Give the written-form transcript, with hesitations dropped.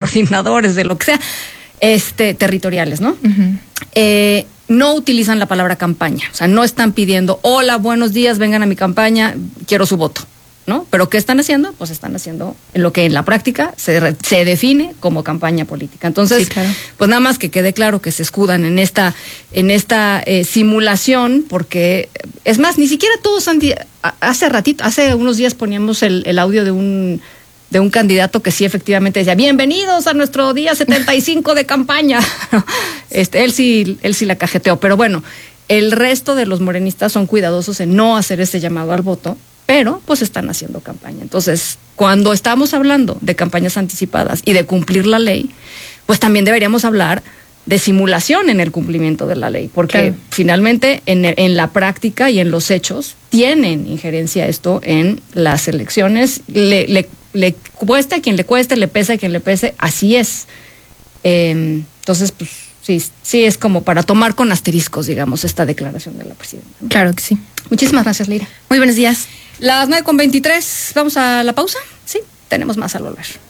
coordinadores, de lo que sea, territoriales, ¿no? No utilizan la palabra campaña, o sea, no están pidiendo, hola, buenos días, vengan a mi campaña, quiero su voto, ¿no? Pero ¿qué están haciendo? Pues están haciendo lo que en la práctica se define como campaña política. Entonces, sí, claro, pues nada más que quede claro que se escudan en esta simulación, porque es más, ni siquiera todos hace unos días poníamos el audio de un candidato que sí efectivamente decía, bienvenidos a nuestro día 75 de campaña. Él sí la cajeteó, pero bueno, el resto de los morenistas son cuidadosos en no hacer ese llamado al voto, pero pues están haciendo campaña. Entonces, cuando estamos hablando de campañas anticipadas y de cumplir la ley, pues también deberíamos hablar de simulación en el cumplimiento de la ley, porque claro, finalmente en la práctica y en los hechos tienen injerencia esto en las elecciones, le cueste a quien le cueste, le pese a quien le pese, así es. Entonces, pues sí es como para tomar con asteriscos, digamos, esta declaración de la presidenta, ¿no? Claro que sí. Muchísimas gracias, Leira. Muy buenos días. Las 9:23, ¿vamos a la pausa? Sí, tenemos más al volver.